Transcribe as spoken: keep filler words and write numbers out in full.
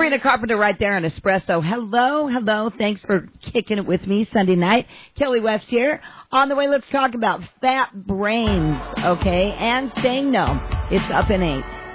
Sabrina Carpenter right there on Espresso. Hello, hello. Thanks for kicking it with me Sunday night. Kelly West here. On the way, let's talk about fat brains, okay, and saying no. It's up in eight.